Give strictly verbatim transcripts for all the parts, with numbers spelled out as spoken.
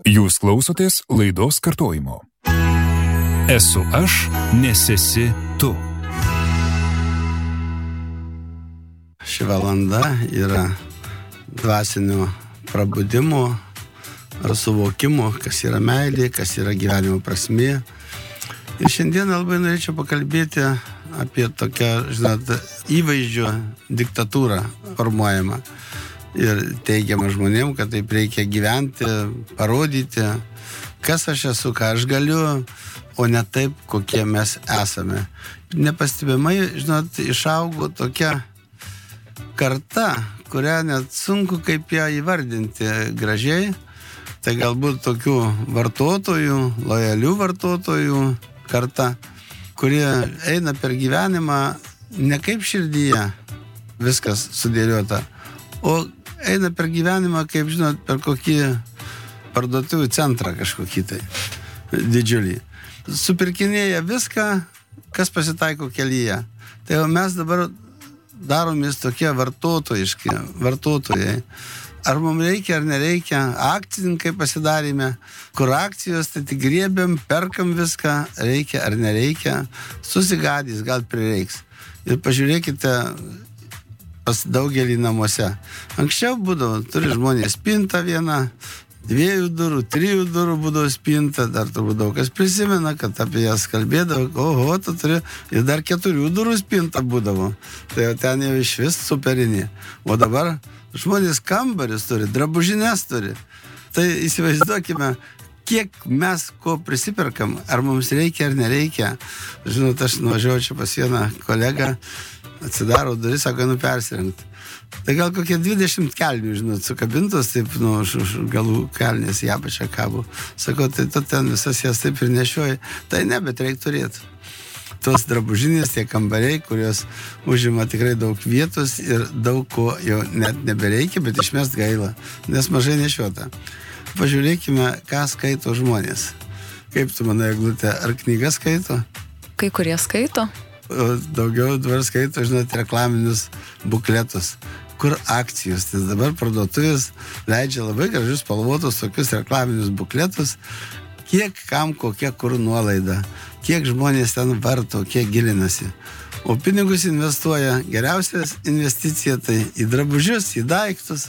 Jūs klausotės laidos kartojimo. Esu aš, nes esi tu. Ši valanda yra dvasinio prabudimo ar suvokimo, kas yra meilė, kas yra gyvenimo prasmė. Ir šiandien labai norėčiau pakalbėti apie tokią, žinot, įvaizdžio diktatūrą formuojamą. Ir teigiama žmonėm, kad taip reikia gyventi, parodyti, kas aš esu, ką aš galiu, o ne taip, kokie mes esame. Nepastebimai, žinot, išaugo tokia karta, kurią net sunku kaip ją įvardinti gražiai. Tai galbūt tokių vartotojų, lojalių vartotojų karta, kurie eina per gyvenimą ne kaip širdyje viskas sudėliota, o eina per gyvenimą, kaip žinot, per kokį parduotuvių centrą kažkokį tai didžiulį. Supirkinėja viską, kas pasitaiko kelyje. Tai jau mes dabar daromės tokie vartotojiški, vartotojai. Ar mums reikia, ar nereikia, akcininkai pasidarėme, kur akcijos, tai tik griebiam, perkam viską, reikia ar nereikia, susigadys, gal prireiks. Ir pažiūrėkite pas daugelį namuose. Anksčiau būdavo, turi žmonės spintą vieną, dviejų durų, trijų durų būdavo spinta, dar turbūt daug kas prisimena, kad apie jas kalbėdavo, oho, tu turi, ir dar keturių durų spinta būdavo. Tai jau ten jau iš vis superinė. O dabar žmonės kambarius turi, drabužines turi. Tai įsivaizduokime, kiek mes ko prisiperkam, ar mums reikia ar nereikia. Žinot, aš nuvažiuoju čia pas vieną kolegą, atsidaro duris, sako, nu persirengti. Tai gal kokie dvidešimt kelnių, žinot, sukabintos, taip, nu, už, už galų kelnės į apačią kabo. Sako, tai tu ten visas jas taip ir nešioji. Tai ne, bet reikia turėti. Tos drabužinės, tie kambariai, kurios užima tikrai daug vietos ir daug ko jau net nebereikia, bet išmest gaila, nes mažai nešiota. Pažiūrėkime, ką skaito žmonės. Kaip tu manai, Eglutė, ar knygas skaito? Kai kurie skaito. O daugiau dabar skaito, žinot, reklaminius bukletus, kur akcijos. Tai dabar parduotuvės leidžia labai gražius spalvotus tokius reklaminius bukletus, kiek kam kokia kur nuolaida, kiek žmonės ten varto, kiek gilinasi. O pinigus investuoja, geriausias investicija tai į drabužius, į daiktus,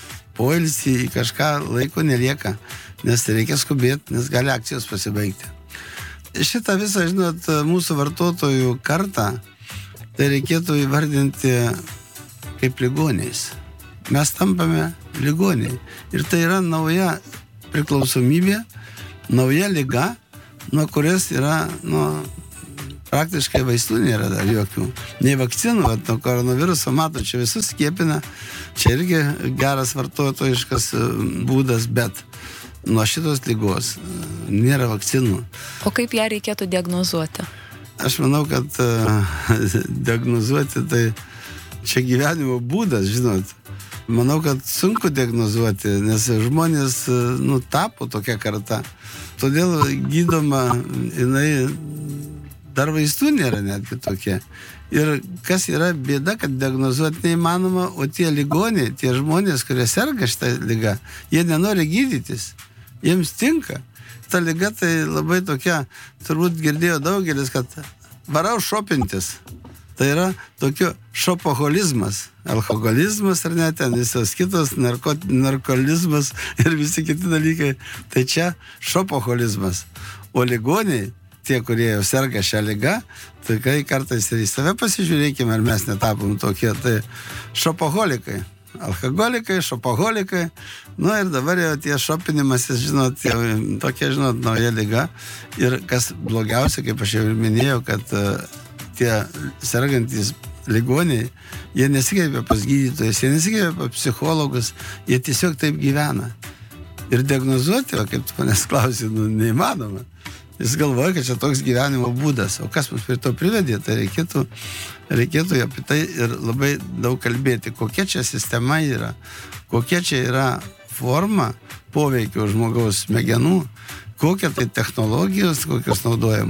poilsį, į kažką laiko nelieka, nes reikia skubėti, nes gali akcijos pasibaigti. Šitą visą, žinot, mūsų vartotojų kartą, tai reikėtų įvardinti kaip ligoniais. Mes tampame ligoniai. Ir tai yra nauja priklausomybė, nauja liga, nuo kurios yra, nu, praktiškai vaistų nėra dar jokių. Nei vakcinų, vat, nuo koronaviruso, mato, čia visus skiepina, čia irgi geras vartotojiškas būdas, bet nuo šitos ligos nėra vakcinų. O kaip ją reikėtų diagnozuoti? Aš manau, kad uh, diagnozuoti tai čia gyvenimo būdas, žinot. Manau, kad sunku diagnozuoti, nes žmonės, nu, tapo tokia karta. Todėl gydoma, jinai, dar vaistų nėra netgi tokie. Ir kas yra bėda, kad diagnozuoti neįmanoma, o tie ligoniai, tie žmonės, kurie serga šitą ligą, jie nenori gydytis. Jiems tinka. Ta liga tai labai tokia, turbūt girdėjo daugelis, kad varau šopintis. Tai yra tokio šopoholizmas, alkoholizmas ar ne, ten visos kitos, narko, narkolizmas ir visi kiti dalykai. Tai čia šopoholizmas. O ligoniai, tie, kurie jau serga šią ligą, tai kai kartais ir į save pasižiūrėkime, ar mes netapom tokie, tai šopoholikai. Alkoholikai, šopoholikai, nu ir dabar jau tie šopinimasis, žinot, jau tokia, žinot, nauja liga. Ir kas blogiausia, kaip aš jau minėjau, kad uh, tie sergantys ligoniai, jie nesikreipia pas gydytojus, jie nesikreipia pas psichologus, jie tiesiog taip gyvena. Ir diagnozuoti, o kaip tu manęs klausi, nu, neįmanoma. Jis galvoja, kad čia toks gyvenimo būdas. O kas mus prie to privedė, tai reikėtų, reikėtų apie tai ir labai daug kalbėti. Kokia čia sistema yra, kokia čia yra forma poveikio žmogaus smegenų, kokia tai technologijos, kokios naudojamos.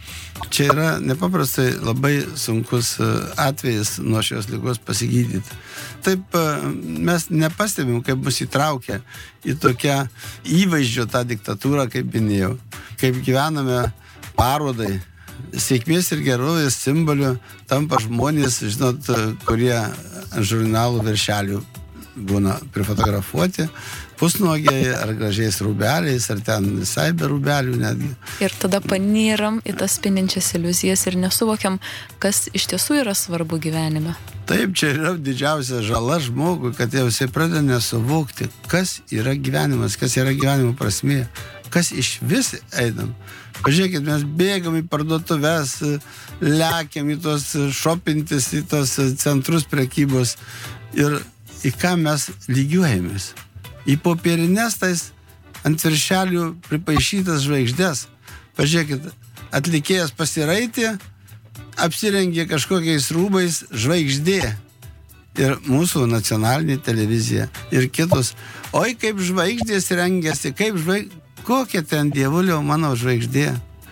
čia yra nepaprastai labai sunkus atvejis nuo šios ligos pasigydyti. Taip mes nepastebim, kaip mus įtraukia į tokią įvaizdžio tą diktatūrą, kaip minėjau. Kaip gyvename parodai, sėkmės ir gerovės simboliu tampa žmonės, žinot, kurie ant žurnalų viršelių būna prifotografuoti, pusnuogiai ar gražiais rūbeliais, ar ten visai be rūbelių netgi. Ir tada panyram į tas spindinčias iliuzijas ir nesuvokiam, kas iš tiesų yra svarbu gyvenime. Taip, čia yra didžiausia žala žmogui, kad jau jisai pradeda nesuvokti, kas yra gyvenimas, kas yra gyvenimo prasmė, kas iš vis einam. Pažiūrėkit, mes bėgam į parduotuves, lekiam į tos šopintis, į tos centrus prekybos ir į ką mes lygiuojamės. Į popierines tais ant viršelių pripaišytas žvaigždės. Pažiūrėkit, atlikėjas pasiraitė, apsirengė kažkokiais rūbais žvaigždė. Ir mūsų nacionalinė televizija ir kitus. Oi, kaip žvaigždės rengiasi, kaip žvaigždės. Kokia ten dievulio mano žvaigždė.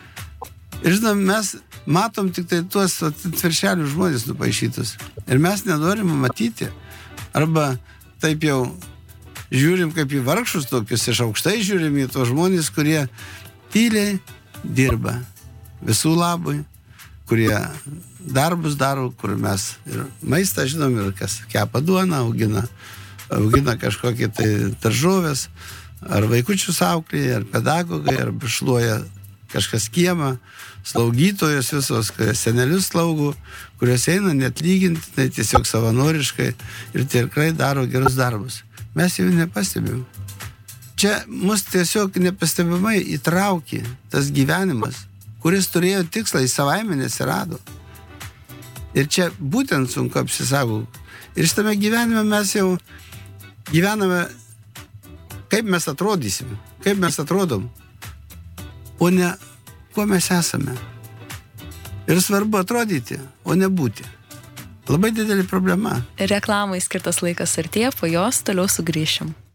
Ir žinom, mes matom tik tai tuos ant viršelių žmonės nupaišytus. Ir mes nenorim matyti. Arba taip jau žiūrim kaip į vargšus tokius, iš aukštai žiūrim į tos žmonės, kurie tyliai dirba visų labui, kurie darbus daro, kur mes ir maistą žinom, ir kas kepa duoną, augina, augina kažkokį tai daržovės, ar vaikučius auklėja, ar pedagogai, ar šluoja kažkas kiemą, slaugytojos visos, senelius slaugų, kurios eina neatlygintinai, tiesiog savanoriškai ir tikrai daro gerus darbus. Mes jau nepastebim. Čia mus tiesiog nepastebimai įtraukė tas gyvenimas, kuris turėjo tikslą, į savaime nesirado. Ir čia būtent sunku apsisaugot. Ir šitame gyvenime mes jau gyvename, kaip mes atrodysim, kaip mes atrodom, o ne kuo mes esame. Ir svarbu atrodyti, o ne būti. Labai didelė problema. Reklamai skirtas laikas artėja, po jos toliau sugrįšim.